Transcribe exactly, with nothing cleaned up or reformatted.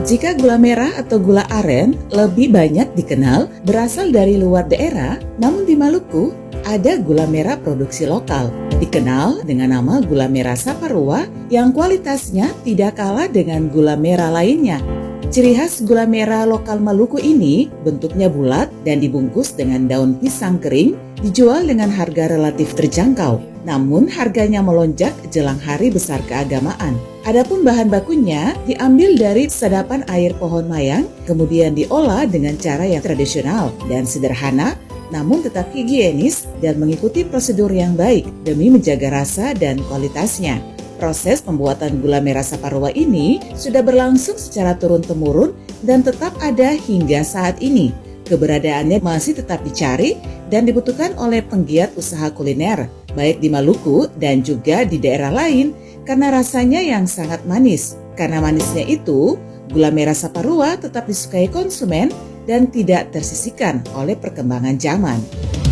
Jika gula merah atau gula aren lebih banyak dikenal berasal dari luar daerah, namun di Maluku ada gula merah produksi lokal, dikenal dengan nama gula merah Saparua yang kualitasnya tidak kalah dengan gula merah lainnya. Ciri khas gula merah lokal Maluku ini bentuknya bulat dan dibungkus dengan daun pisang kering, dijual dengan harga relatif terjangkau. Namun harganya melonjak jelang hari besar keagamaan. Adapun bahan bakunya diambil dari sedapan air pohon mayang, kemudian diolah dengan cara yang tradisional dan sederhana, namun tetap higienis dan mengikuti prosedur yang baik demi menjaga rasa dan kualitasnya. Proses pembuatan gula merah Saparua ini sudah berlangsung secara turun-temurun dan tetap ada hingga saat ini. Keberadaannya masih tetap dicari dan dibutuhkan oleh penggiat usaha kuliner, baik di Maluku dan juga di daerah lain, karena rasanya yang sangat manis. Karena manisnya itu, gula merah Saparua tetap disukai konsumen dan tidak tersisihkan oleh perkembangan zaman.